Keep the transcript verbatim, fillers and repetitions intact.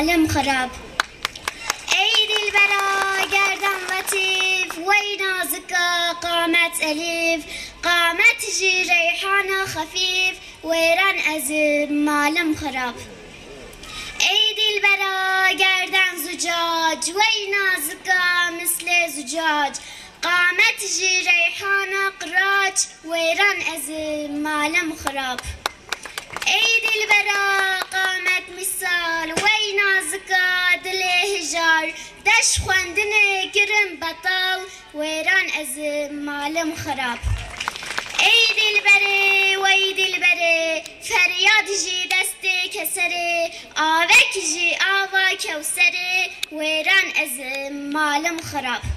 malım xarab. Ey dilbera gerdan latif, vey nazika qamet elif, qamet ji reyhana khafif, veyran ezim malım xarab. Ey dilbera gerdan zucac, vey nazika misle zucac, qamet ji reyhana qirac, veyran ezim malım xarab. Ey dilbera qamet misal, vey nazika dile hijar, deş xwendine girim betal, veyran ezim malım xarab. Ey dilbere, vey dilbere, feryad ji deste kesere, avek ji ava kevsere, veyran ezim malım xarab.